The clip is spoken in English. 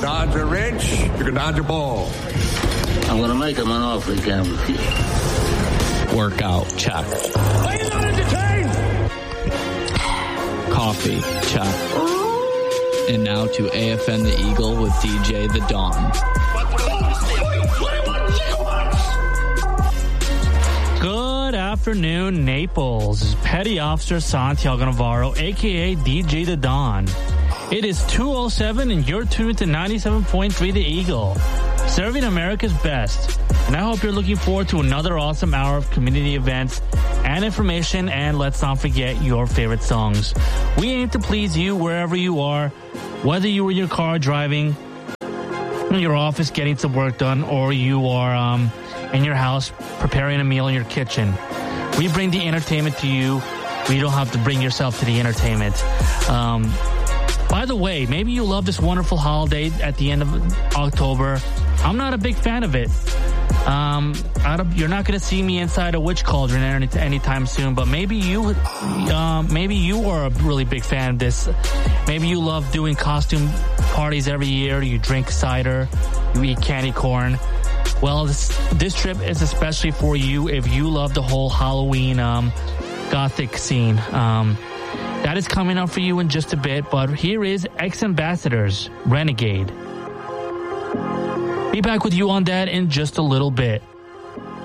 dodge a wrench, you can dodge a ball. I'm going to make him an offer he can't refuse. Workout, check. Are you not entertained? Coffee, check. And now to AFN the Eagle with DJ The Dawn. Good afternoon, Naples. Petty Officer Santiago Navarro, a.k.a. DJ The Dawn. It is 2:07 and you're tuned to 97.3 The Eagle, serving America's best. And I hope you're looking forward to another awesome hour of community events and information, and let's not forget your favorite songs. We aim to please you wherever you are, whether you are in your car driving, in your office getting some work done, or you are in your house preparing a meal in your kitchen. We bring the entertainment to you. You don't have to bring yourself to the entertainment. By the way, maybe you love this wonderful holiday at the end of October. I'm not a big fan of it. You're not going to see me inside a witch cauldron anytime soon, but maybe you are a really big fan of this. Maybe you love doing costume parties every year. You drink cider, you eat candy corn. Well, this trip is especially for you if you love the whole Halloween gothic scene. That is coming up for you in just a bit, but here is Ex-Ambassadors, Renegade. Be back with you on that in just a little bit.